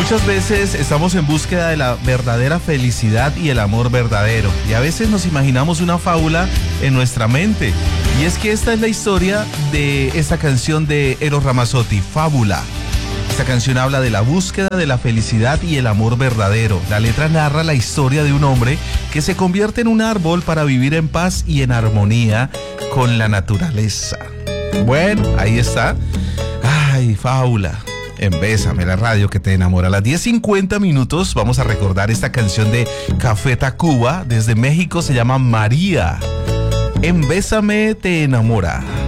Muchas veces estamos en búsqueda de la verdadera felicidad y el amor verdadero, y a veces nos imaginamos una fábula en nuestra mente. Y es que esta es la historia de esta canción de Eros Ramazzotti, Fábula. Esta canción habla de la búsqueda de la felicidad y el amor verdadero. La letra narra la historia de un hombre que se convierte en un árbol para vivir en paz y en armonía con la naturaleza. Bueno, ahí está. Ay, Fábula. En Bésame, la radio que te enamora. A las 10:50 vamos a recordar esta canción de Café Tacuba. Desde México se llama María. En Bésame te enamora.